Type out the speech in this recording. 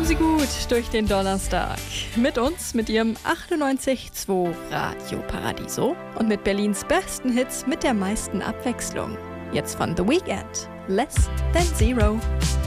Sie gut durch den Donnerstag. Mit uns, mit Ihrem 98.2 Radio Paradiso und mit Berlins besten Hits mit der meisten Abwechslung. Jetzt von The Weeknd, Less Than Zero.